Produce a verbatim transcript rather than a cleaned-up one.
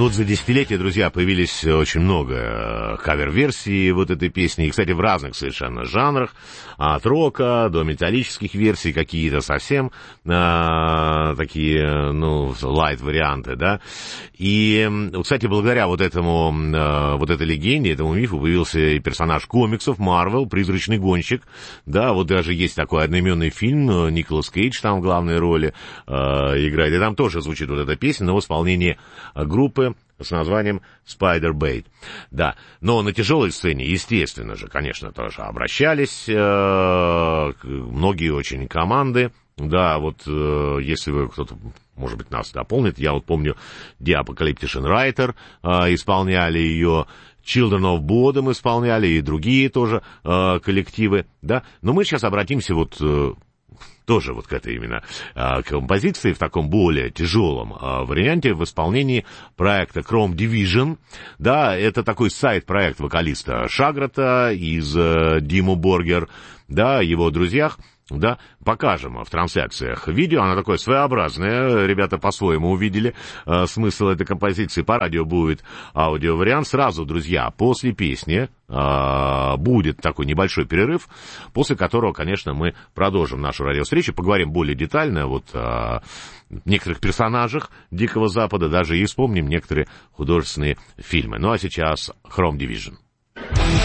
Ну вот за десятилетие, друзья, появились очень много кавер-версий вот этой песни. И, кстати, в разных совершенно жанрах. От рока до металлических версий, какие-то совсем а, такие, ну, лайт-варианты, да. И, кстати, благодаря вот этому, а, вот этой легенде, этому мифу появился и персонаж комиксов Marvel, Призрачный гонщик. Да, вот даже есть такой одноименный фильм, Николас Кейдж там в главной роли а, играет. И там тоже звучит вот эта песня, но в исполнении группы с названием Spider-Bait. Да, но на тяжелой сцене, естественно же, конечно, тоже обращались э, многие очень команды. Да, вот э, если вы кто-то, может быть, нас дополнит, я вот помню, The Apocalyptician Writer э, исполняли ее, Children of Bodom исполняли и другие тоже э, коллективы, да. Но мы сейчас обратимся вот... Э, тоже вот к этой именно а, композиции в таком более тяжелом а, варианте в исполнении проекта Chrome Division. Да, это такой сайт-проект вокалиста Шаграта из а, Dimmu Borgir, да, его друзьях. Да, покажем в трансляциях видео, она такое своеобразное, ребята по-своему увидели э, смысл этой композиции, по радио будет аудиовариант. Сразу, друзья, после песни э, будет такой небольшой перерыв, после которого, конечно, мы продолжим нашу радиовстречу, поговорим более детально вот о некоторых персонажах Дикого Запада, даже и вспомним некоторые художественные фильмы. Ну а сейчас Chrome Division.